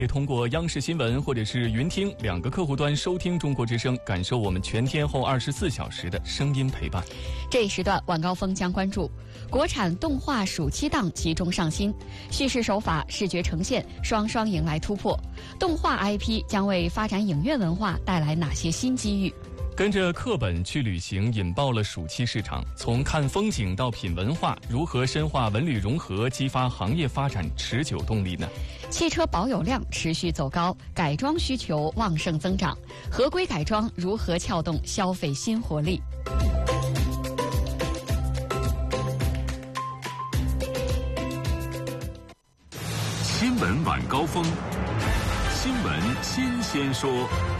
也通过央视新闻或者是云听2个客户端收听中国之声，感受我们全天候24小时的声音陪伴。 这一时段晚高峰将关注国产动画暑期档集中上新，叙事手法、视觉呈现双双迎来突破，动画 IP 将为发展影院文化带来哪些新机遇？ 跟着课本去旅行，引爆了暑期市场。从看风景到品文化，如何深化文旅融合，激发行业发展持久动力呢？ 汽车保有量持续走高，改装需求旺盛增长，合规改装如何撬动消费新活力？ 新闻晚高峰，新闻新鲜说。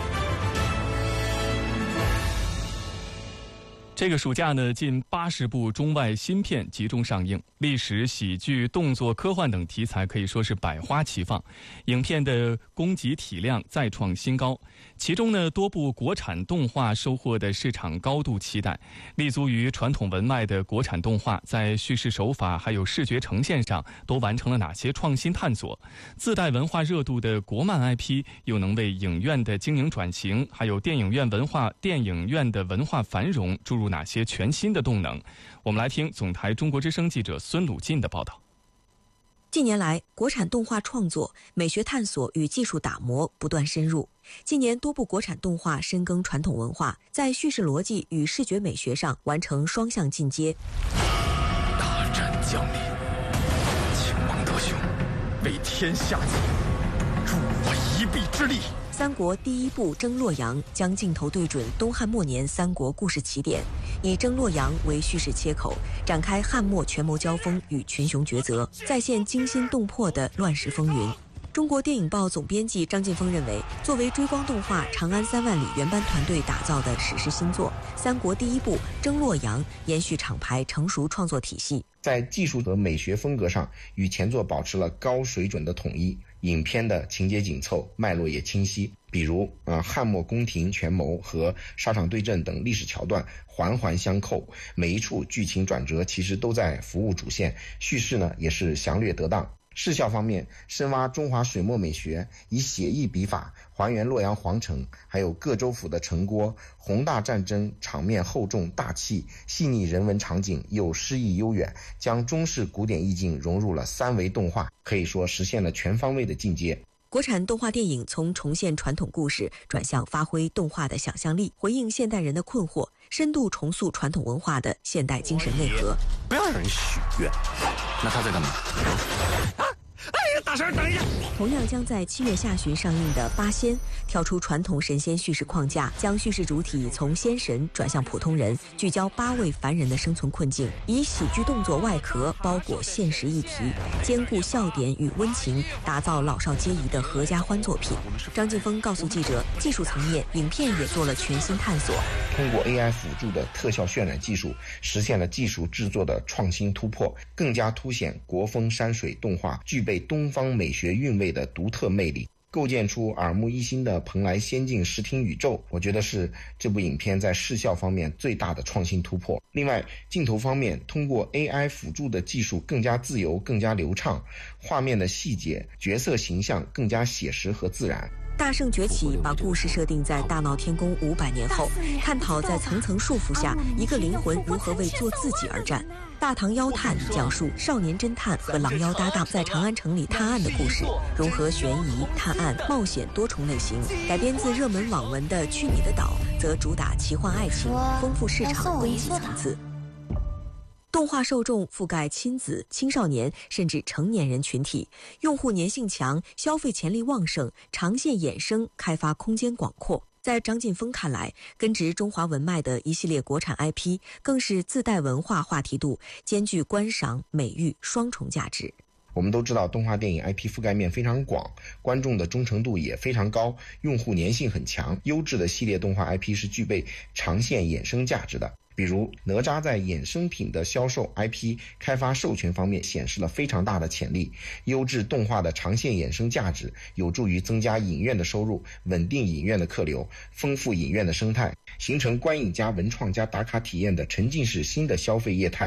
这个暑假呢，近80部中外新片集中上映，历史、喜剧、动作、科幻等题材可以说是百花齐放，影片的供给体量再创新高。其中呢，多部国产动画收获的市场高度期待。立足于传统文脉的国产动画，在叙事手法还有视觉呈现上都完成了哪些创新探索？自带文化热度的国漫 IP 又能为影院的经营转型，还有电影院的文化繁荣注入哪些全新的动能？我们来听总台中国之声记者孙鲁进的报道。 近年来，国产动画创作、美学探索与技术打磨不断深入。今年多部国产动画深耕传统文化，在叙事逻辑与视觉美学上完成双向进阶。 大战将临，请蒙德兄为天下子，助我一臂之力。 三国第一部《征洛阳》将镜头对准东汉末年三国故事起点，以征洛阳为叙事切口，展开汉末权谋交锋与群雄抉择，再现惊心动魄的乱世风云。中国电影报总编辑张晋峰认为，作为追光动画《长安3万里》原班团队打造的史诗新作，三国第一部《征洛阳》延续厂牌成熟创作体系， 在技术和美学风格上与前作保持了高水准的统一，影片的情节紧凑，脉络也清晰。比如汉末宫廷权谋和沙场对阵等历史桥段环环相扣，每一处剧情转折其实都在服务主线，叙事呢也是详略得当。视效方面，深挖中华水墨美学，以写意笔法还原洛阳皇城，还有各州府的城郭，宏大战争场面厚重大气，细腻人文场景又诗意悠远，将中式古典意境融入了3维动画，可以说实现了全方位的进阶。 国产动画电影从重现传统故事转向发挥动画的想象力，回应现代人的困惑，深度重塑传统文化的现代精神内核。 不要让人许愿，那他在干嘛？哎呀，大婶，等一下！ 同样将在7月下旬上映的《八仙》，跳出传统神仙叙事框架，将叙事主体从仙神转向普通人，聚焦8位凡人的生存困境，以喜剧动作外壳包裹现实议题，兼顾笑点与温情，打造老少皆宜的合家欢作品。张晋峰告诉记者，技术层面，影片也做了全新探索， 通过 AI 辅助的特效渲染技术，实现了技术制作的创新突破，更加凸显国风山水动画具备东方美学韵味的独特魅力，构建出耳目一新的蓬莱仙境视听宇宙。我觉得是这部影片在视效方面最大的创新突破。另外，镜头方面，通过 AI 辅助的技术更加自由，更加流畅，画面的细节、角色形象更加写实和自然。 大圣崛起把故事设定在大闹天宫500年后，探讨在层层束缚下，一个灵魂如何为做自己而战。大唐妖探讲述少年侦探和狼妖搭档在长安城里探案的故事，融合悬疑、探案、冒险多重类型。改编自热门网文的《去你的岛》则主打奇幻爱情，丰富市场供给层次。动画受众覆盖亲子、青少年甚至成年人群体，用户粘性强，消费潜力旺盛，长线衍生开发空间广阔。在张晋峰看来，根植中华文脉的一系列国产 IP 更是自带文化话题度，兼具观赏、美育双重价值。 我们都知道，动画电影 IP 覆盖面非常广，观众的忠诚度也非常高，用户粘性很强。优质的系列动画 IP 是具备长线衍生价值的。比如哪吒在衍生品的销售、IP 开发、授权方面显示了非常大的潜力。优质动画的长线衍生价值有助于增加影院的收入，稳定影院的客流，丰富影院的生态，形成观影加文创加打卡体验的沉浸式新的消费业态。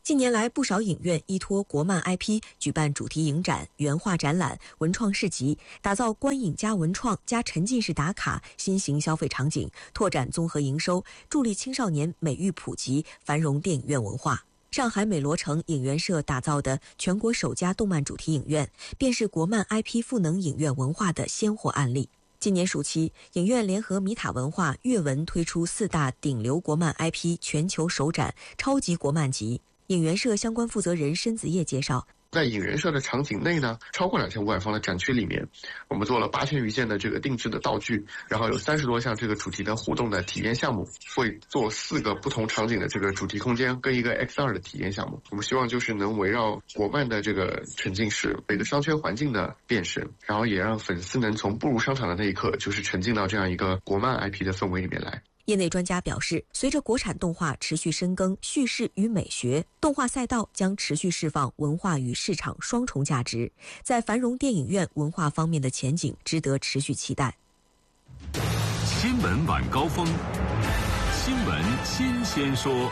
近年来，不少影院依托国漫 IP 举办主题影展、原画展览、文创市集，打造观影加文创加沉浸式打卡新型消费场景，拓展综合营收，助力青少年美育普及，繁荣电影院文化。上海美罗城影园社打造的全国首家动漫主题影院，便是国漫 IP 赋能影院文化的鲜活案例。今年暑期，影院联合米塔文化、阅文推出4大顶流国漫 IP 全球首展超级国漫集。影园社相关负责人申子叶介绍， 在影园社的场景内呢，超过2500方的展区里面，我们做了8000余件的这个定制的道具，然后有30多项这个主题的互动的体验项目，会做4个不同场景的这个主题空间跟一个 X2 的体验项目。我们希望就是能围绕国漫的这个沉浸式每个商圈环境的变身，然后也让粉丝能从步入商场的那一刻，就是沉浸到这样一个国漫 IP 的氛围里面来。 业内专家表示，随着国产动画持续深耕叙事与美学，动画赛道将持续释放文化与市场双重价值，在繁荣电影院文化方面的前景值得持续期待。 新闻晚高峰，新闻新鲜说。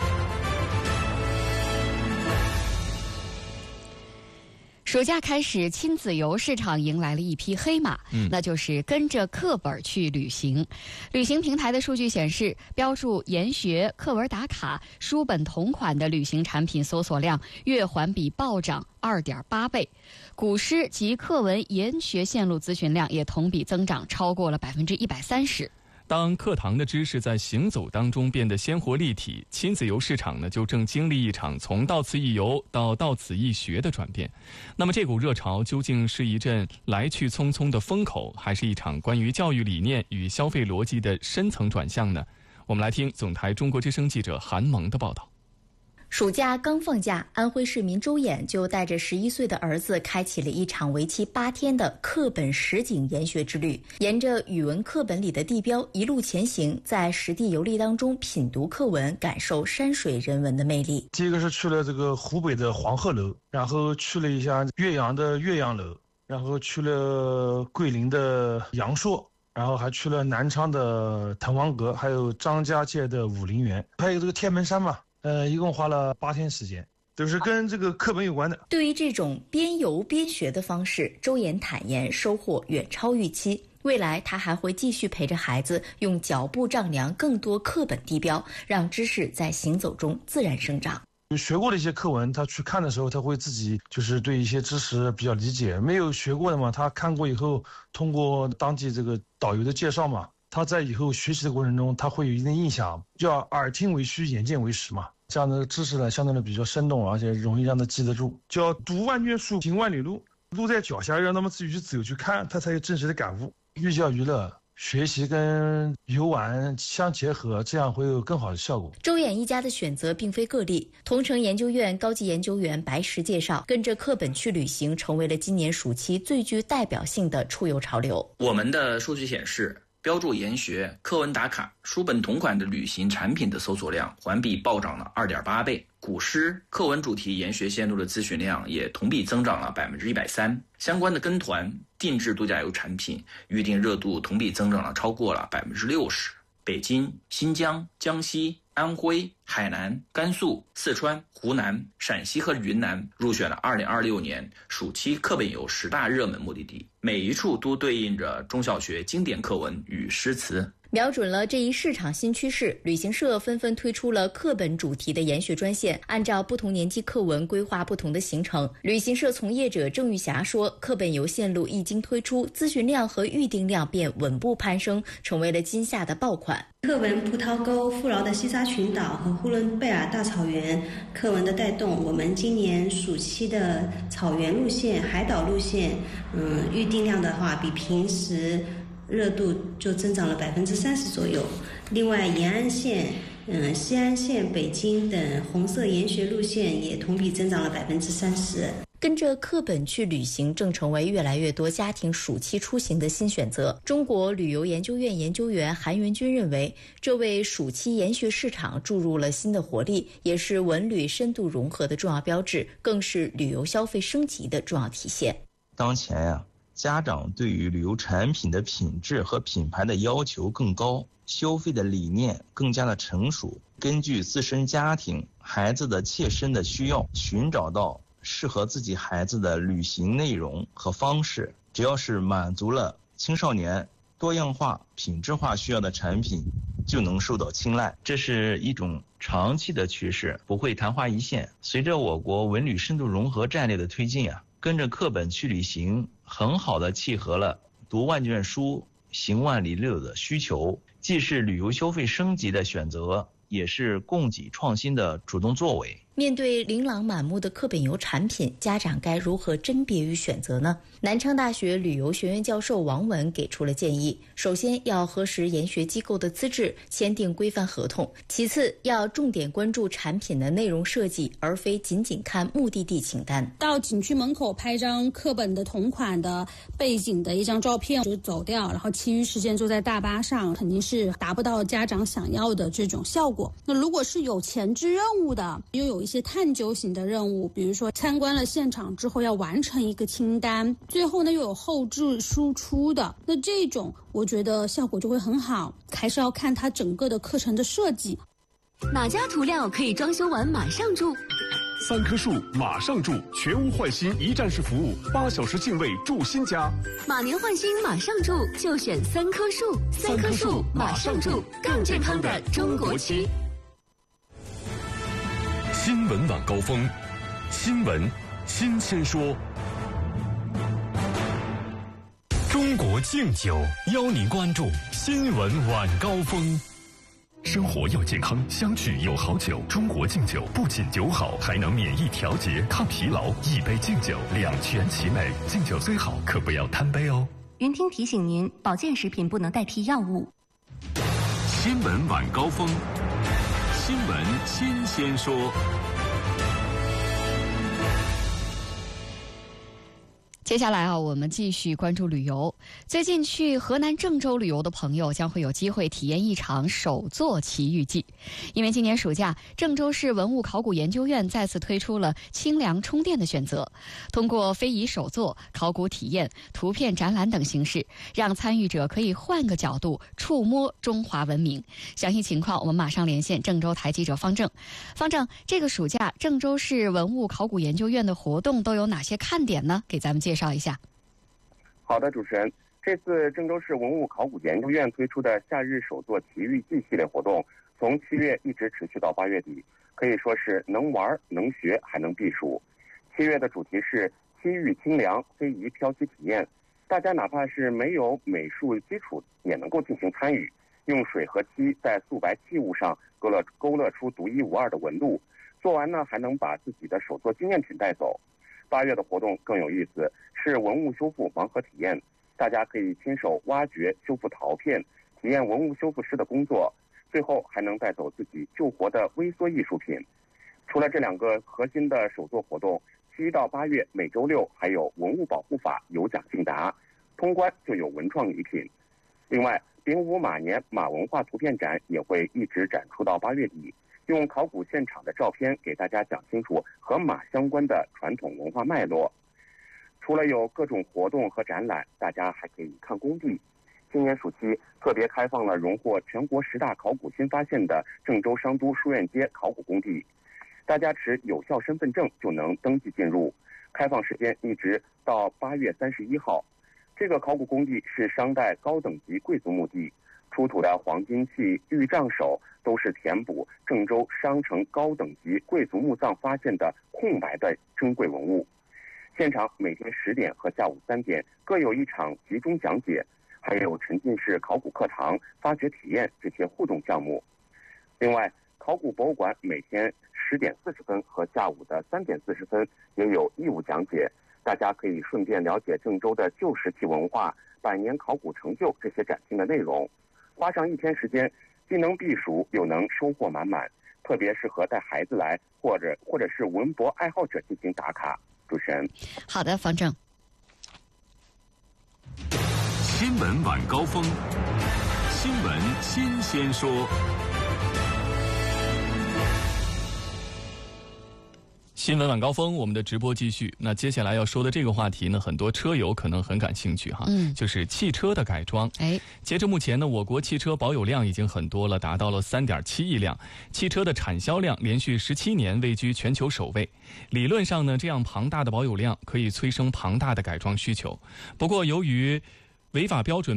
暑假开始，亲子游市场迎来了一匹黑马，那就是跟着课本去旅行。旅行平台的数据显示，标注研学、课文打卡、书本同款的旅行产品搜索量月环比暴涨2.8倍，古诗及课文研学线路咨询量也同比增长超过了130%。 当课堂的知识在行走当中变得鲜活立体，亲子游市场呢就正经历一场从到此一游到到此一学的转变。那么这股热潮究竟是一阵来去匆匆的风口，还是一场关于教育理念与消费逻辑的深层转向呢？我们来听总台中国之声记者韩萌的报道。 暑假刚放假，安徽市民周衍就带着11岁的儿子开启了一场为期8天的课本实景研学之旅，沿着语文课本里的地标一路前行，在实地游历当中品读课文，感受山水人文的魅力。 第一个是去了这个湖北的黄鹤楼，然后去了一下岳阳的岳阳楼，然后去了桂林的阳朔，然后还去了南昌的滕王阁，还有张家界的武陵源，还有这个天门山嘛。一共花了8天时间，都是跟这个课本有关的。 对于这种边游边学的方式，周衍坦言收获远超预期。未来他还会继续陪着孩子用脚步丈量更多课本地标，让知识在行走中自然生长。 学过的一些课文，他去看的时候，他会自己就是对一些知识比较理解。没有学过的嘛，他看过以后，通过当地这个导游的介绍嘛，他在以后学习的过程中，他会有一定印象，叫耳听为虚，眼见为实嘛。这样的知识呢，相对的比较生动，而且容易让他记得住。叫读万卷书，行万里路，路在脚下，让他们自己去走去看，他才有真实的感悟。寓教于乐，学习跟游玩相结合，这样会有更好的效果。 周衍一家的选择并非个例，同城研究院高级研究员白石介绍，跟着课本去旅行成为了今年暑期最具代表性的出游潮流。 我们的数据显示，标注研学、课文打卡、书本同款的旅行产品的搜索量环比暴涨了2.8倍，古诗、课文主题研学线路的咨询量也同比增长了130%，相关的跟团、定制度假游产品预订热度同比增长了超过了60%。北京、新疆、江西、安徽、海南、甘肃、四川、湖南、陕西和云南入选了2026年暑期课本游10大热门目的地，每一处都对应着中小学经典课文与诗词。 瞄准了这一市场新趋势，旅行社纷纷推出了课本主题的研学专线，按照不同年纪课文规划不同的行程。旅行社从业者郑玉霞说，课本游线路一经推出，咨询量和预订量便稳步攀升，成为了今夏的爆款。 课文葡萄沟、富饶的西沙群岛和呼伦贝尔大草原课文的带动，我们今年暑期的草原路线、海岛路线，预订量的话比平时热度就增长了30%左右。另外，延安线、西安线、北京等红色研学路线也同比增长了30%。 跟着课本去旅行正成为越来越多家庭暑期出行的新选择。中国旅游研究院研究员韩元军认为，这为暑期研学市场注入了新的活力，也是文旅深度融合的重要标志，更是旅游消费升级的重要体现。 当前家长对于旅游产品的品质和品牌的要求更高，消费的理念更加的成熟，根据自身家庭、孩子的切身的需要，寻找到适合自己孩子的旅行内容和方式。只要是满足了青少年多样化、品质化需要的产品，就能受到青睐。这是一种长期的趋势，不会昙花一现。随着我国文旅深度融合战略的推进跟着课本去旅行，很好的契合了读万卷书、行万里路的需求，既是旅游消费升级的选择，也是供给创新的主动作为。 面对琳琅满目的课本游产品，家长该如何甄别与选择呢？南昌大学旅游学院教授王文给出了建议：首先要核实研学机构的资质，签订规范合同；其次要重点关注产品的内容设计，而非仅仅看目的地清单。 到景区门口拍张课本的同款的背景的一张照片就走掉，然后其余时间坐在大巴上，肯定是达不到家长想要的这种效果。那如果是有前置任务的，又有一些探究型的任务，比如说参观了现场之后要完成一个清单，最后呢又有后置输出的，那这种我觉得效果就会很好，还是要看它整个的课程的设计。 哪家涂料可以装修完马上住 ？3棵树马上住，全屋换新一站式服务，8小时净位住新家。 马年换新马上住，就选3棵树。3棵树马上住，更健康的中国区。 新闻晚高峰，新闻新鲜说。中国敬酒邀您关注新闻晚高峰。生活要健康，相聚有好酒。中国敬酒不仅酒好，还能免疫调节、抗疲劳。一杯敬酒，两全其美。敬酒最好，可不要贪杯哦。 云听提醒您，保健食品不能代替药物。 新闻晚高峰，新闻新鲜说。 接下来我们继续关注旅游。最近去河南郑州旅游的朋友将会有机会体验一场手作奇遇记，因为今年暑假，郑州市文物考古研究院再次推出了清凉充电的选择，通过非遗手作、考古体验、图片展览等形式，让参与者可以换个角度触摸中华文明。详细情况，我们马上连线郑州台记者方正。方正，这个暑假郑州市文物考古研究院的活动都有哪些看点呢？给咱们介绍一下。 好的，主持人，这次郑州市文物考古研究院推出的夏日手作奇遇记系列活动，从7月一直持续到8月底，可以说是能玩能学还能避暑。7月的主题是西域清凉非遗漂漆体验，大家哪怕是没有美术基础也能够进行参与，用水和漆在素白器物上勾勒出独一无二的纹路，做完呢还能把自己的手作纪念品带走。8月的活动更有意思，是文物修复盲盒体验，大家可以亲手挖掘、修复陶片，体验文物修复师的工作，最后还能带走自己救活的微缩艺术品。除了这2个核心的手作活动，7到8月每周6还有文物保护法有奖竞答，通关就有文创礼品。另外，丙午马年马文化图片展也会一直展出到8月底，用考古现场的照片给大家讲清楚和马相关的传统文化脉络。除了有各种活动和展览，大家还可以看工地。今年暑期特别开放了荣获全国10大考古新发现的郑州商都书院街考古工地，大家持有效身份证就能登记进入，开放时间一直到8月31号。这个考古工地是商代高等级贵族墓地，出土的黄金器、玉杖首都是填补郑州商城高等级贵族墓葬发现的空白的珍贵文物。现场每天10点和下午3点各有一场集中讲解，还有沉浸式考古课堂、发掘体验这些互动项目。另外，考古博物馆每天10点40分和下午的3点40分也有义务讲解，大家可以顺便了解郑州的旧石器文化、百年考古成就这些展厅的内容。花上1天时间，既能避暑又能收获满满，特别适合带孩子来或者是文博爱好者进行打卡。主持人， 好的，方正。 新闻晚高峰，新闻新鲜说。 新闻晚高峰，我们的直播继续。那接下来要说的这个话题呢，很多车友可能很感兴趣哈，就是汽车的改装。截至目前呢，我国汽车保有量已经很多了，达到了3.7亿辆，汽车的产销量连续17年位居全球首位。理论上呢，这样庞大的保有量可以催生庞大的改装需求。不过，由于违法标准